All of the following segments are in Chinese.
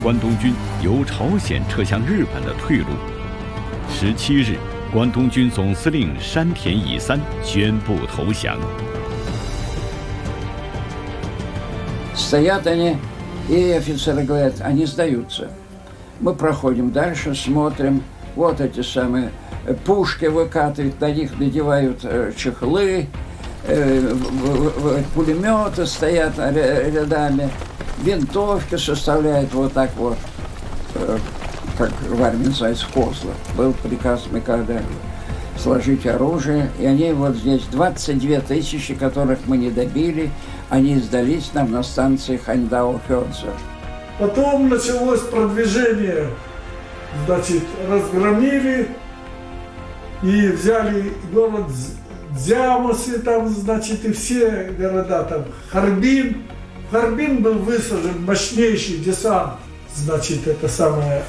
关东军由朝鲜撤向日本的退路。17日，关东军总司令山田乙三宣布投降。 Стоят они, и офицеры говорят, они сдаются. Мы проходим дальше, смотрим, вот эти самые пушки выкатывают, на них надевают чехлы, пулеметы стоят рядами, винтовки составляют вот так вот, как в армии называется, козлы. Был приказ Микада сложить оружие, и они вот здесь 22 тысячи, которых мы не добили, они сдались нам на станции Ханьдао-Хёдзе. Потом началось продвижение, значит, разгромили и взяли город Дзямосы, там, значит, и все города, там, Харбин. В Харбин был высажен мощнейший десант, значит, это самая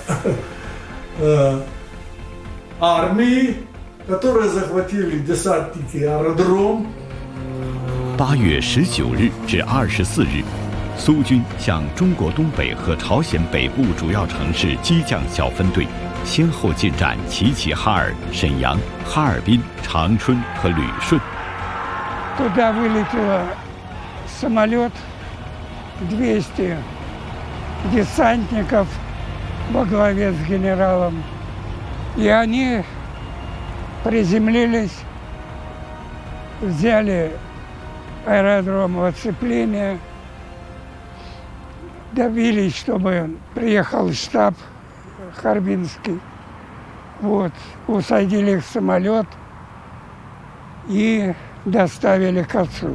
армии, которые захватили десантники аэродром. 8月19日至24日，苏军向中国东北和朝鲜北部主要城市激将小分队，先后进占齐齐哈尔、沈阳、哈尔滨、长春和旅顺。 Туда вылетело самолет 200 десантников во главе с генералом, и они приземлились, взяли аэродром в оцепление, добились, чтобы приехал штаб Харбинский, вот, усадили их в самолет и доставили к отцу.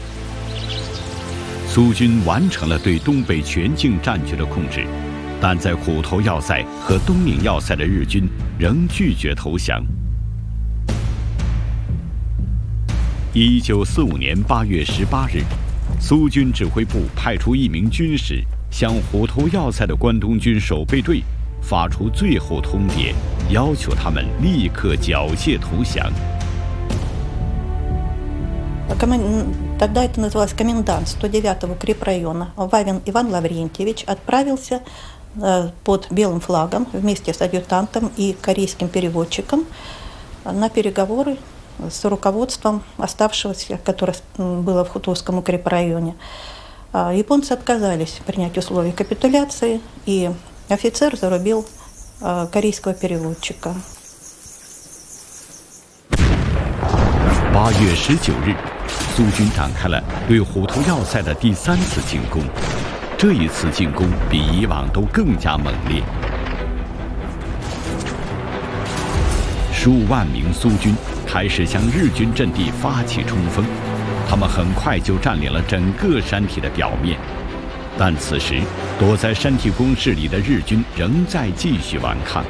苏军完成了对东北全境战局的控制，但在虎头要塞和东宁要塞的日军仍拒绝投降。1945年8月18日，苏军指挥部派出一名军士向虎头要塞的关东军守备队发出最后通牒，要求他们立刻缴械投降。 Тогда это называлось комендант 109-го укрепрайона. Вавин Иван Лаврентьевич отправился под белым флагом вместе с адъютантом и корейским переводчиком на переговоры с руководством оставшегося, которое было в Хутовском укрепрайоне. Японцы отказались принять условия капитуляции, и офицер зарубил корейского переводчика. 8月19日，苏军展开了对虎头要塞的第3次进攻。这一次进攻比以往都更加猛烈，数万名苏军开始向日军阵地发起冲锋，他们很快就占领了整个山体的表面。但此时，躲在山体工事里的日军仍在继续顽抗。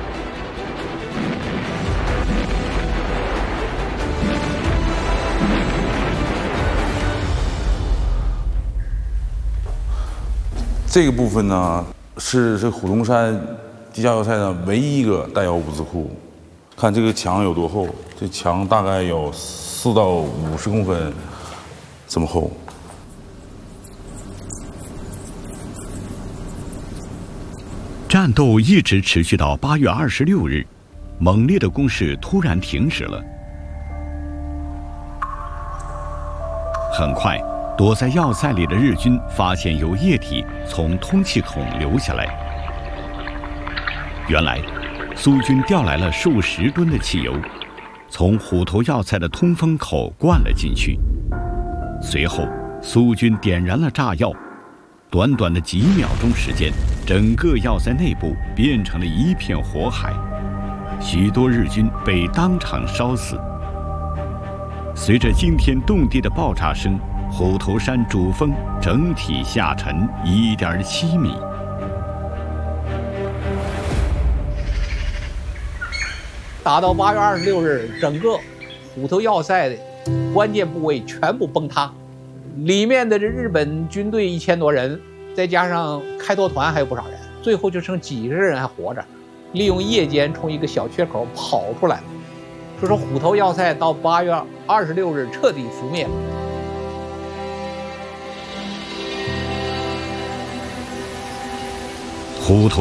这个部分呢，是这虎头山地下要塞的唯一一个弹药物资库。看这个墙有多厚，这墙大概有4到50公分这么厚。 战斗一直持续到8月26日，猛烈的攻势突然停止了。很快。 躲在要塞里的日军发现有液体从通气孔流下来。原来，苏军调来了数10吨的汽油，从虎头要塞的通风口灌了进去。随后，苏军点燃了炸药，短短的几秒钟时间，整个要塞内部变成了一片火海，许多日军被当场烧死。随着惊天动地的爆炸声。 虎头山主峰整体下沉1.7米。 打到8月26日，整个虎头要塞的关键部位全部崩塌，里面的这日本军队1000多人，再加上开拓团还有不少人，最后就剩几十人还活着，利用夜间从一个小缺口跑出来了。所以说，虎头要塞到8月26日彻底覆灭了。 虎头